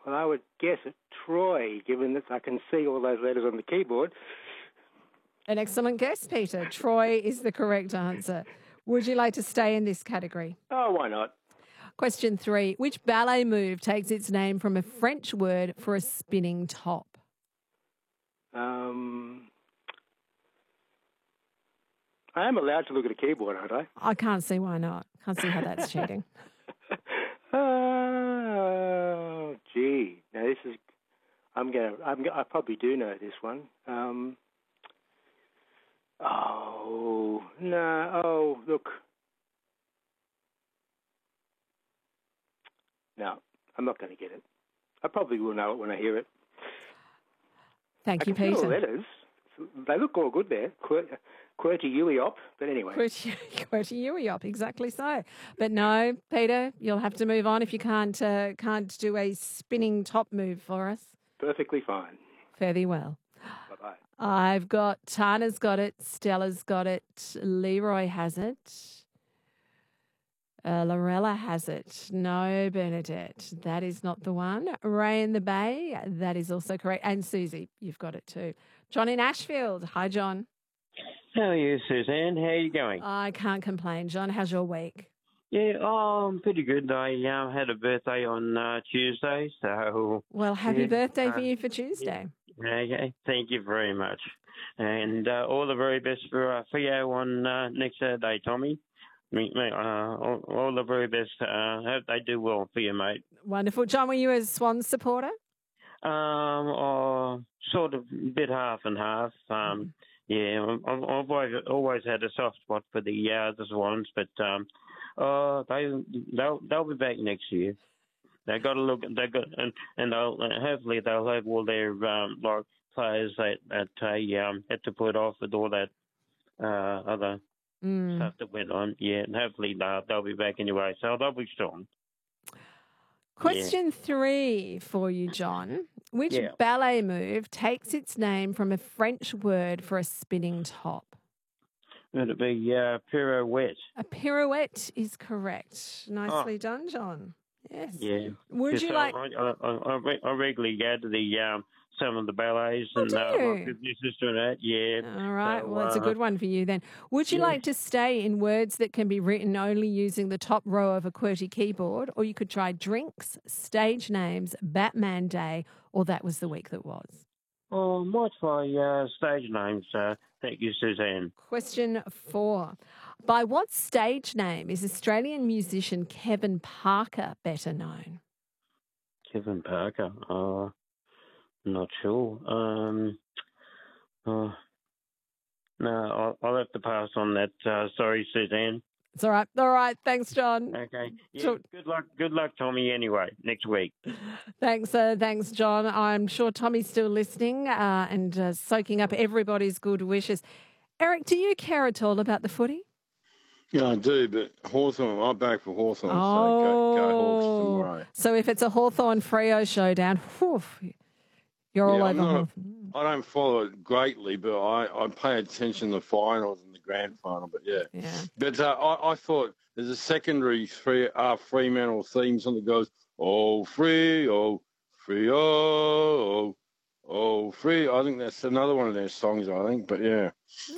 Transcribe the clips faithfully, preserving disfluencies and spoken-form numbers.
Well, I would guess it Troy, given that I can see all those letters on the keyboard. An excellent guess, Peter. Troy is the correct answer. Would you like to stay in this category? Oh, why not? Question three. Which ballet move takes its name from a French word for a spinning top? Um, I am allowed to look at a keyboard, aren't I? I can't see why not. Can't see how that's cheating. Oh, gee. Now this is. I'm gonna. I'm. I probably do know this one. Um. Oh no. Oh look. No, I'm not going to get it. I probably will know it when I hear it. Thank I you, can see all Peter. the letters. They look all good there. Qu- QWERTY, but anyway. QWERTY, exactly so. But no, Peter, you'll have to move on if you can't uh, can't do a spinning top move for us. Perfectly fine. Fare thee well. Bye-bye. I've got Tana's got it, Stella's got it, Leroy has it, uh, Lorella has it. No, Bernadette, that is not the one. Ray in the Bay, that is also correct. And Susie, you've got it too. John in Ashfield. Hi, John. How are you, Suzanne? How are you going? I can't complain. John, how's your week? Yeah, oh, I'm pretty good. I uh, had a birthday on uh, Tuesday, so... Well, happy yeah, birthday uh, for you for Tuesday. Yeah, okay, thank you very much. And uh, all the very best for uh, Theo on uh, next Saturday, Tommy. Me, me, uh, all, all the very best. I uh, hope they do well for you, mate. Wonderful. John, were you a Swans supporter? Um, oh, sort of bit half and half. Um, yeah, I've, I've always, always had a soft spot for the uh, the Swans, but um, oh, they they'll they'll be back next year. They got to look. They got and and they'll hopefully they'll have all their um, like players that that they um, had to put off with all that uh, other mm. stuff that went on. Yeah, and hopefully they'll they'll be back anyway. So they'll be strong. Question yeah. three for you, John. Which yeah. ballet move takes its name from a French word for a spinning top? Would it be uh, pirouette? A pirouette is correct. Nicely oh. done, John. Yes. Yeah. Would you so like... I, I, I, I regularly go to the um, some of the ballets oh, and do uh, you? my sister and that. Yeah. All right. So, well, that's a uh, good one for you then. Would you yeah. like to stay in words that can be written only using the top row of a QWERTY keyboard, or you could try drinks, stage names, Batman Day, or that was the week that was? Oh, might try uh, stage names. Uh, thank you, Suzanne. Question four. By what stage name is Australian musician Kevin Parker better known? Kevin Parker? Uh, not sure. Um, uh, no, I'll, I'll have to pass on that. Uh, sorry, Suzanne. It's all right. All right. Thanks, John. Okay. Yeah, So, good luck. Good luck, Tommy. Anyway, next week. Thanks, uh, thanks, John. I'm sure Tommy's still listening uh, and uh, soaking up everybody's good wishes. Eric, do you care at all about the footy? Yeah, I do, but Hawthorn, I'm back for Hawthorn, oh, so go, go Hawks tomorrow. So if it's a Hawthorn-Freo showdown, whew, you're yeah, all I'm over not, Hawthorn. I don't follow it greatly, but I, I pay attention to the finals and the grand final, but yeah. Yeah. But uh, I, I thought there's a secondary three, uh, Fremantle theme song that goes, oh, free, oh, free, oh, oh, free. I think that's another one of their songs, I think, but yeah.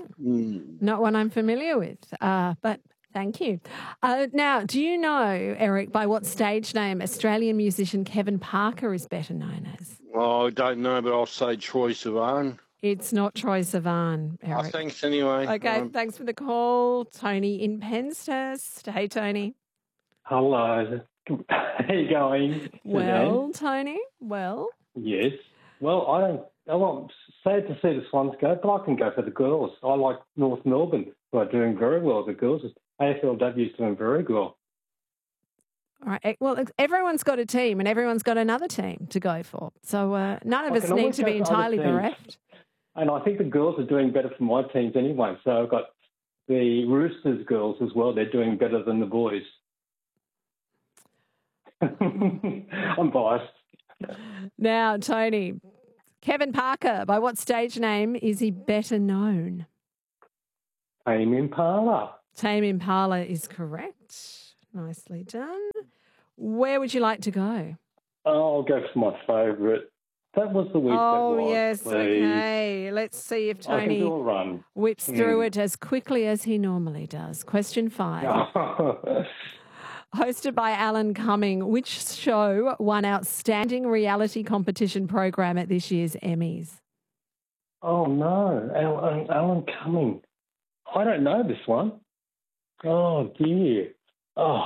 Mm. Not one I'm familiar with, uh, but thank you. Uh, now, do you know, Eric, by what stage name Australian musician Kevin Parker is better known as? Oh, I don't know, but I'll say Troy Sivan. It's not Troy Sivan, Eric. Oh, thanks anyway. Okay, um, thanks for the call. Tony in Penshurst. Hey, Tony. Hello. How you going? Well, Tony, well. Yes. Well, I don't. I'm sad to see the Swans go, but I can go for the girls. I like North Melbourne, who are doing very well. The girls, A F L W is doing very well. All right. Well, everyone's got a team and everyone's got another team to go for. So uh, none of I us can need always to go be for other entirely teams. bereft. And I think the girls are doing better for my teams anyway. So I've got the Roosters girls as well. They're doing better than the boys. I'm biased. Now, Tony, Kevin Parker, by what stage name is he better known? Tame Impala. Tame Impala is correct. Nicely done. Where would you like to go? Oh, I'll go for my favourite. That was the week Oh, that was. yes, please. okay. Let's see if I can Tony do a run. whips through Mm. it as quickly as he normally does. Question five. Hosted by Alan Cumming, which show won Outstanding Reality Competition Program at this year's Emmys? Oh, no. Alan, Alan Cumming. I don't know this one. Oh, dear. Oh.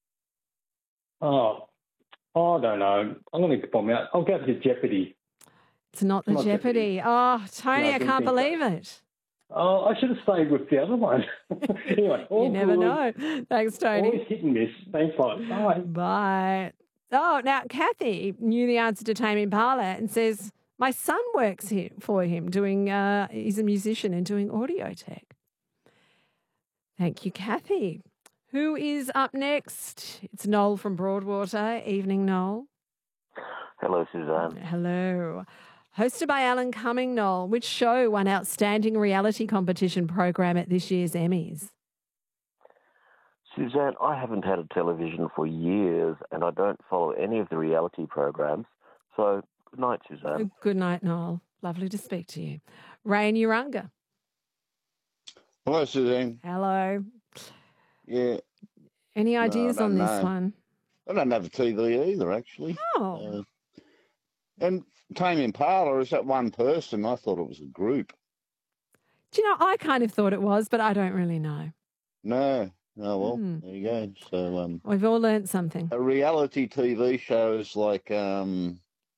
Oh. I don't know. I'm going to bomb out. I'll go for the Jeopardy. It's not the Not Jeopardy. Jeopardy. Oh, Tony, No, I I didn't can't think so. believe it. Oh, I should have stayed with the other one. Anyway, all You never good. know. Thanks, Tony. Always hit and miss. Thanks, bye. Bye. Bye. Oh, now Kathy knew the answer to Tame Impala and says, my son works here for him doing, uh, he's a musician and doing audio tech. Thank you, Kathy. Who is up next? It's Noel from Broadwater. Evening, Noel. Hello, Suzanne. Hello. Hosted by Alan Cumming, Noel, which show won Outstanding Reality Competition Program at this year's Emmys? Suzanne, I haven't had a television for years and I don't follow any of the reality programs. So, good night, Suzanne. Good night, Noel. Lovely to speak to you. Ray in Urunga. Hello, Suzanne. Hello. Yeah. Any ideas I on don't this know. one? I don't have a T V either, actually. Oh, Uh, and Tame Impala, is that one person? I thought it was a group. do you know, I kind of thought it was, but I don't really know. No. Oh, well, Hmm. there you go. So, um, We've all learnt something. a reality T V show is like um,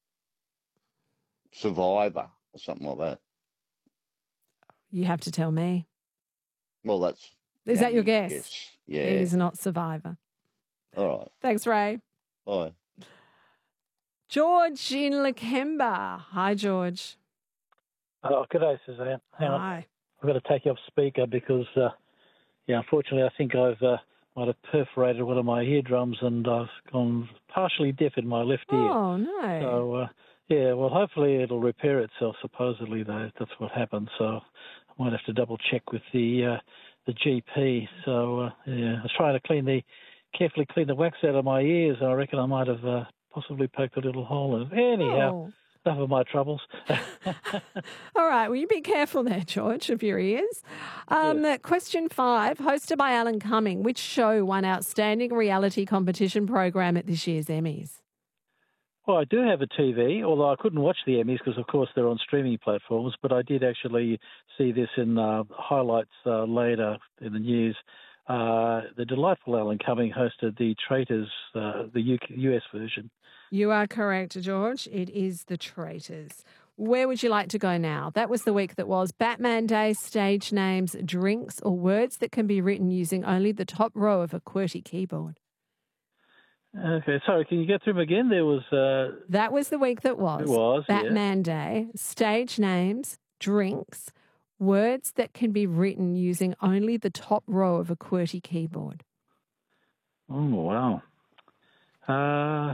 Survivor or something like that. You have to tell me. Well, that's... Is that your Danny's guess? Yeah. It is not Survivor. All right. Thanks, Ray. Bye. George in Lakemba. Hi, George. Oh, good day, Suzanne. Hang on. Hi. I've got to take you off speaker because, uh, yeah, unfortunately, I think I've uh, might have perforated one of my eardrums and I've gone partially deaf in my left ear. Oh, no. So, uh, yeah, well, hopefully it'll repair itself. Supposedly, though, that's what happened. So I might have to double check with the uh, the G P. So, uh, yeah, I was trying to clean the carefully clean the wax out of my ears. And I reckon I might have uh, possibly poked a little hole in it. Anyhow. Oh. Enough of my troubles. All right. Well, you be careful there, George, of your ears. Um, Yeah. Question five, hosted by Alan Cumming, which show won Outstanding Reality Competition Program at this year's Emmys? Well, I do have a T V, although I couldn't watch the Emmys because, of course, they're on streaming platforms. But I did actually see this in uh, highlights uh, later in the news. Uh, the delightful Alan Cumming hosted the Traitors, uh, the U K, U S version. You are correct, George. It is The Traitors. Where would you like to go now? That was the week that was Batman Day, stage names, drinks, or words that can be written using only the top row of a QWERTY keyboard. Okay, sorry, can you get through them again? There was... Uh, That was the week that was. It was, yeah. Batman Day, stage names, drinks, words that can be written using only the top row of a QWERTY keyboard. oh, wow. Uh,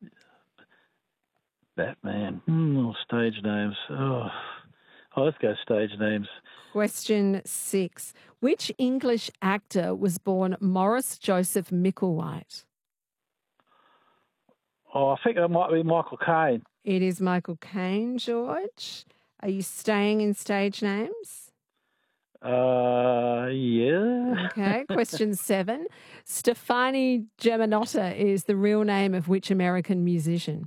Batman. Hmm, oh, stage names. Oh. oh, let's go stage names. Question six. Which English actor was born Morris Joseph Micklewhite? Oh, I think it might be Michael Caine. It is Michael Caine, George. Are you staying in stage names? Uh, yeah. Okay. Question seven. Stefani Germanotta is the real name of which American musician?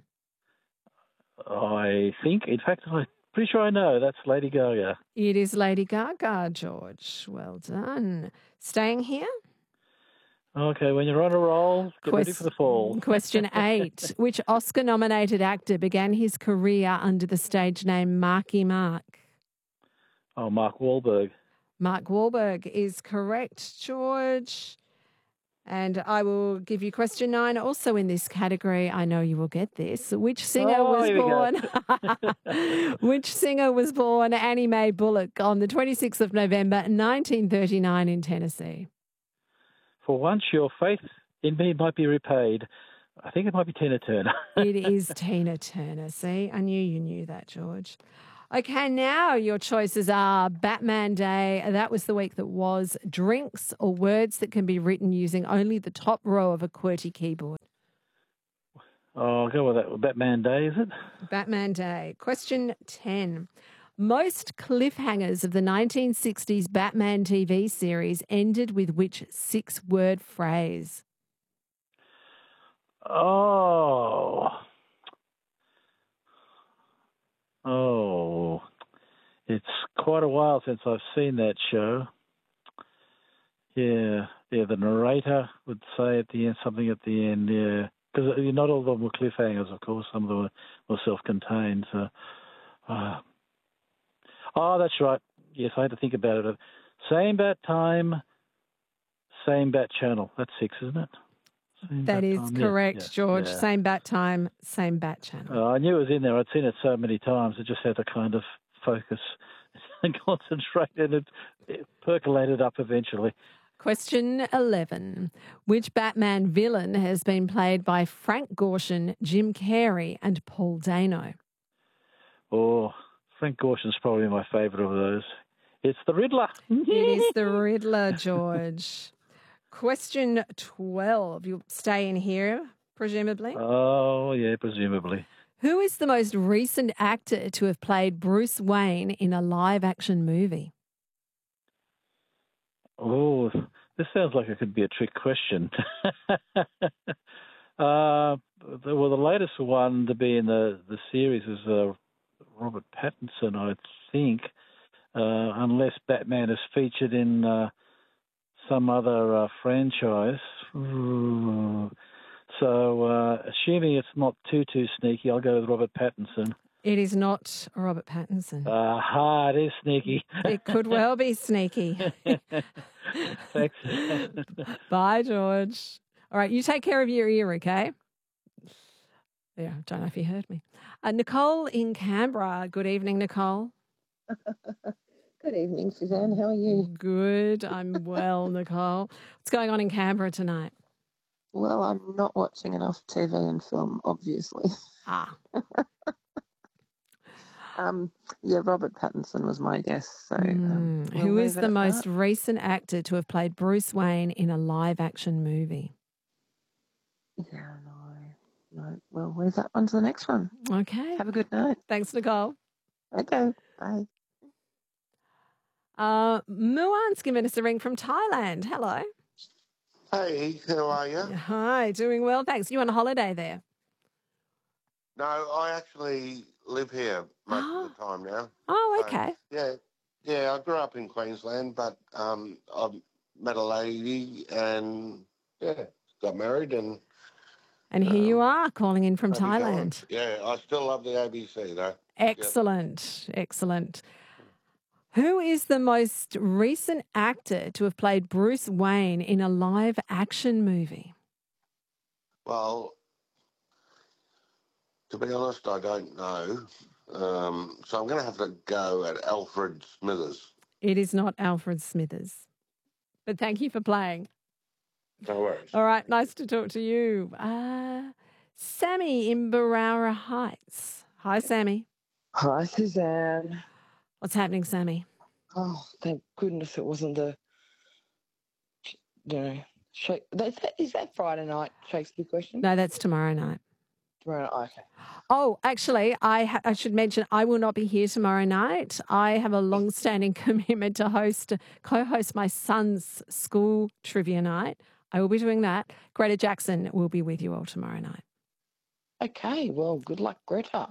I think, in fact, I'm pretty sure I know. That's Lady Gaga. It is Lady Gaga, George. Well done. Staying here? Okay, when you're on a roll, get ready for the fall. Question eight. Which Oscar-nominated actor began his career under the stage name Marky Mark? Oh, Mark Wahlberg. Mark Wahlberg is correct, George. And I will give you question nine, also in this category. I know you will get this. Which singer Oh, was here we born? Which singer was born Annie Mae Bullock on the twenty-sixth of November, nineteen thirty-nine, in Tennessee? For once, your faith in me might be repaid. I think it might be Tina Turner. It is Tina Turner. See, I knew you knew that, George. Okay, now your choices are Batman Day. That was the week that was. Drinks or words that can be written using only the top row of a QWERTY keyboard. Oh, I'll go with that. Batman Day, is it? Batman Day. Question ten. Most cliffhangers of the nineteen sixties Batman T V series ended with which six-word phrase? Oh. Oh. It's quite a while since I've seen that show. Yeah. Yeah, the narrator would say at the end, something at the end, yeah. Because not all of them were cliffhangers, of course. Some of them were, were self-contained. So, uh, oh, that's right. Yes, I had to think about it. Same bat time, same bat channel. That's six, isn't it? Same That bat is time. correct, yeah, yeah, George. yeah. Same bat time, same bat channel. Uh, I knew it was in there. I'd seen it so many times. I just had to kind of focus and concentrate, and it, it percolated up eventually. Question eleven. Which Batman villain has been played by Frank Gorshin, Jim Carrey and Paul Dano? Oh, Frank Gorshin's probably my favourite of those. It's the Riddler. It is the Riddler, George. Question twelve. You'll stay in here, presumably. Oh, yeah, presumably. Who is the most recent actor to have played Bruce Wayne in a live-action movie? Oh, this sounds like it could be a trick question. uh, well, the latest one to be in the, the series is uh, Robert Pattinson, I think, uh, unless Batman is featured in uh, some other uh, franchise. Ooh. So, uh, assuming it's not too, too sneaky, I'll go with Robert Pattinson. It is not Robert Pattinson. Aha, it is sneaky. It could well be sneaky. Thanks. Bye, George. All right, you take care of your ear, okay? Yeah, I don't know if you heard me. Uh, Nicole in Canberra. Good evening, Nicole. Good evening, Suzanne. How are you? Good. I'm well, Nicole. What's going on in Canberra tonight? Well, I'm not watching enough T V and film, obviously. Ah. um, yeah, Robert Pattinson was my guess. So, um, Mm. we'll Who leave is it the at most that. recent actor to have played Bruce Wayne in a live-action movie? Yeah, no, no. We'll leave that one to the next one. Okay. Have a good night. Thanks, Nicole. Okay, bye. Uh, Muan's given us a ring from Thailand. Hello. Hey, how are you? Hi, doing well, thanks. You on holiday there? No, I actually live here most Oh. of the time now. Oh, So, okay. yeah, yeah. I grew up in Queensland, but um, I met a lady and yeah, got married and And here you are calling in from happy going. Thailand. Yeah, I still love the A B C though. Excellent, excellent. Who is the most recent actor to have played Bruce Wayne in a live action movie? Well, to be honest, I don't know. Um, so I'm going to have to go at Alfred Smithers. It is not Alfred Smithers. But thank you for playing. No worries. All right, nice to talk to you. Uh, Sammy in Barara Heights. Hi, Sammy. Hi, Suzanne. What's happening, Sammy? Oh, thank goodness it wasn't the, you know, Shake, is, that, is that Friday night Shakespeare question? No, that's tomorrow night. Tomorrow night, okay. Oh, actually, I, ha- I should mention I will not be here tomorrow night. I have a long-standing commitment to host, co-host my son's school trivia night. I will be doing that. Greta Jackson will be with you all tomorrow night. Okay, well, good luck, Greta.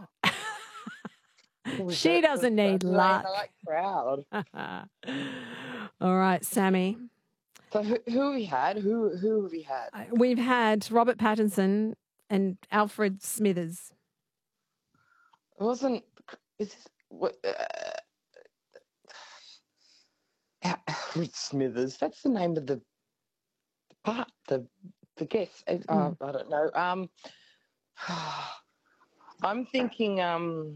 She doesn't need luck. I like crowd. All right, Sammy. So who, who have we had? Who who have we had? We've had Robert Pattinson and Alfred Smithers. It wasn't. Is what? Uh, Alfred Smithers. That's the name of the, the part. The the guest. Uh, Mm. I don't know. Um, I'm thinking. Um.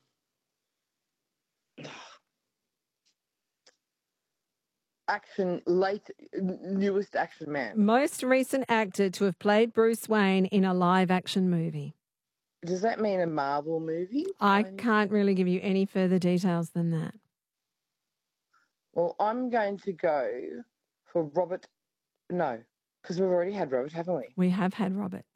Action, late, newest action man. Most recent actor to have played Bruce Wayne in a live action movie. Does that mean a Marvel movie? I can't really give you any further details than that. Well, I'm going to go for Robert. No, because we've already had Robert, haven't we? We have had Robert.